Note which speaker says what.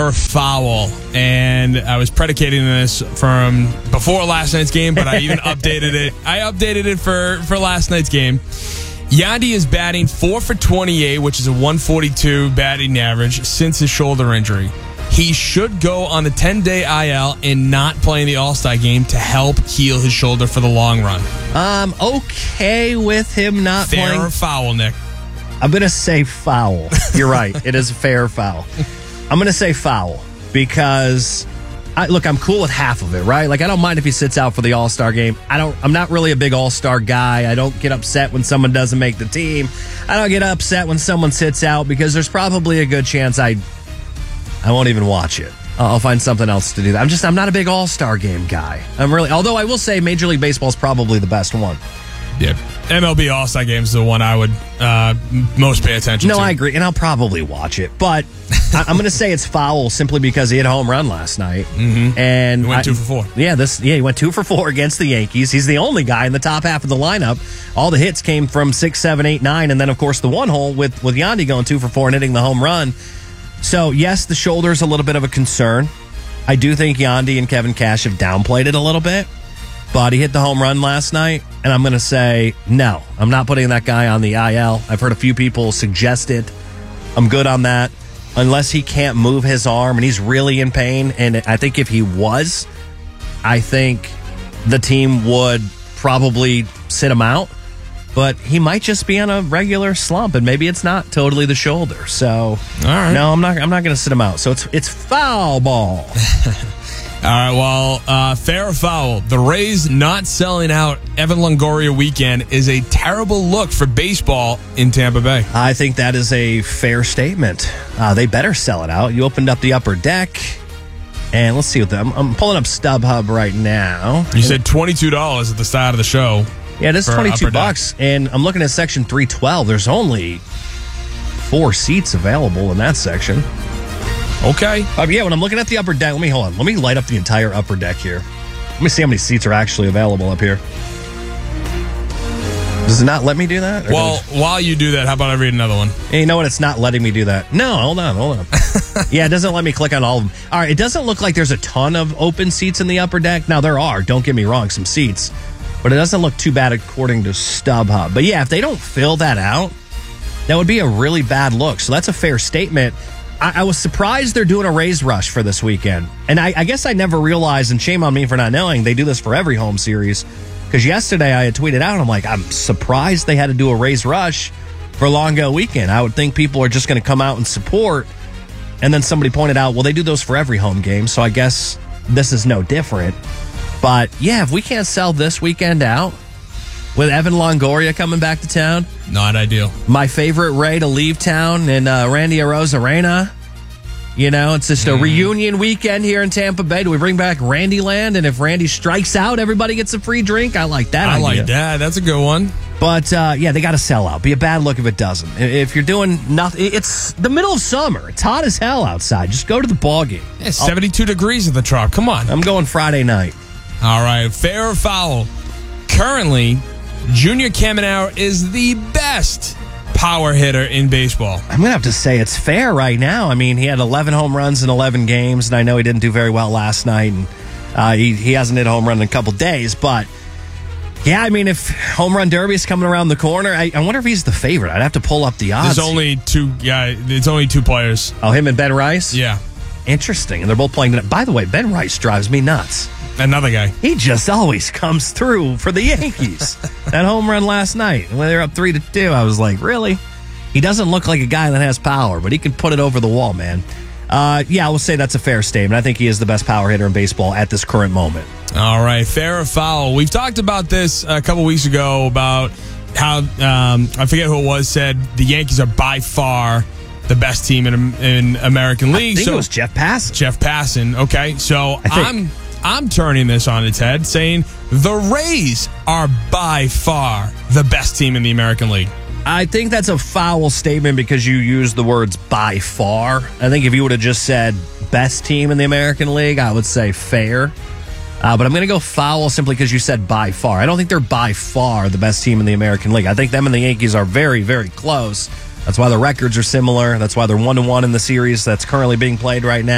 Speaker 1: foul, and I was predicating this from before last night's game, but I even updated it. I updated it for last night's game. Yandy is batting 4 for 28, which is a 142 batting average since his shoulder injury. He should go on the 10-day IL and not play in the All-Star game to help heal his shoulder for the long run.
Speaker 2: I'm okay with him not playing.
Speaker 1: Fair or foul, Nick?
Speaker 2: I'm going to say foul. You're right. It is a fair foul. I'm going to say foul because, I'm cool with half of it, right? Like, I don't mind if he sits out for the All-Star game. I'm not really a big All-Star guy. I don't get upset when someone doesn't make the team. I don't get upset when someone sits out because there's probably a good chance I won't even watch it. I'll find something else to do. I'm not a big All-Star game guy. Although I will say Major League Baseball is probably the best one.
Speaker 1: Yeah. MLB All-Star Game is the one I would most pay attention to.
Speaker 2: No, I agree, and I'll probably watch it. But I'm going to say it's foul simply because he hit a home run last night.
Speaker 1: Mm-hmm.
Speaker 2: And
Speaker 1: he went 2 for 4.
Speaker 2: Yeah, he went 2 for 4 against the Yankees. He's the only guy in the top half of the lineup. All the hits came from 6, 7, 8, 9, and then, of course, the one hole with Yandy going 2 for 4 and hitting the home run. So, yes, the shoulder's a little bit of a concern. I do think Yandy and Kevin Cash have downplayed it a little bit. But he hit the home run last night, and I'm going to say, no, I'm not putting that guy on the IL. I've heard a few people suggest it. I'm good on that. Unless he can't move his arm and he's really in pain. And I think if he was, I think the team would probably sit him out. But he might just be on a regular slump, and maybe it's not totally the shoulder. So,
Speaker 1: all right.
Speaker 2: No, I'm not going to sit him out. So it's foul ball.
Speaker 1: All right, well, fair or foul, the Rays not selling out Evan Longoria weekend is a terrible look for baseball in Tampa Bay.
Speaker 2: I think that is a fair statement. They better sell it out. You opened up the upper deck, and let's see what I'm pulling up StubHub right now.
Speaker 1: You said $22 at the start of the show.
Speaker 2: Yeah, it is $22, and I'm looking at section 312. There's only 4 seats available in that section.
Speaker 1: Okay.
Speaker 2: Yeah, when I'm looking at the upper deck, let me light up the entire upper deck here. Let me see how many seats are actually available up here. Does it not let me do that?
Speaker 1: Well, while you do that, how about I read another one?
Speaker 2: Hey, you know what? It's not letting me do that. No, hold on. Yeah, it doesn't let me click on all of them. All right, it doesn't look like there's a ton of open seats in the upper deck. Now, there are, don't get me wrong, some seats. But it doesn't look too bad according to StubHub. But yeah, if they don't fill that out, that would be a really bad look. So that's a fair statement. I was surprised they're doing a Rays rush for this weekend. And I guess I never realized, and shame on me for not knowing, they do this for every home series. Because yesterday I had tweeted out, I'm surprised they had to do a Rays rush for Longo weekend. I would think people are just going to come out and support. And then somebody pointed out, well, they do those for every home game. So I guess this is no different. But yeah, if we can't sell this weekend out with Evan Longoria coming back to town.
Speaker 1: Not ideal.
Speaker 2: My favorite Ray to leave town and Randy Arozarena. It's just a reunion weekend here in Tampa Bay. Do we bring back Randy Land? And if Randy strikes out, everybody gets a free drink? I like that idea.
Speaker 1: I like that. That's a good one.
Speaker 2: But, yeah, they got to sell out. Be a bad look if it doesn't. If you're doing nothing, it's the middle of summer. It's hot as hell outside. Just go to the ball game.
Speaker 1: It's 72 degrees at the Trop. Come on.
Speaker 2: I'm going Friday night.
Speaker 1: All right. Fair or foul? Currently, Junior Caminero is the best power hitter in baseball.
Speaker 2: I'm going to have to say it's fair right now. He had 11 home runs in 11 games, and I know he didn't do very well last night, and he hasn't hit a home run in a couple days, but yeah, if Home Run Derby is coming around the corner, I wonder if he's the favorite. I'd have to pull up the odds.
Speaker 1: It's only 2 players.
Speaker 2: Oh, him and Ben Rice?
Speaker 1: Yeah.
Speaker 2: Interesting, and they're both playing tonight. By the way, Ben Rice drives me nuts.
Speaker 1: Another guy.
Speaker 2: He just always comes through for the Yankees. That home run last night, when they were up 3-2, I was like, really? He doesn't look like a guy that has power, but he can put it over the wall, man. Yeah, I will say that's a fair statement. I think he is the best power hitter in baseball at this current moment.
Speaker 1: All right, fair or foul? We've talked about this a couple weeks ago about how, I forget who it was, said the Yankees are by far the best team in American League.
Speaker 2: I think it was Jeff Passan.
Speaker 1: Jeff Passan, okay. So I'm turning this on its head, saying the Rays are by far the best team in the American League.
Speaker 2: I think that's a foul statement because you used the words by far. I think if you would have just said best team in the American League, I would say fair. But I'm going to go foul simply because you said by far. I don't think they're by far the best team in the American League. I think them and the Yankees are very, very close. That's why the records are similar. That's why they're 1-1 in the series that's currently being played right now.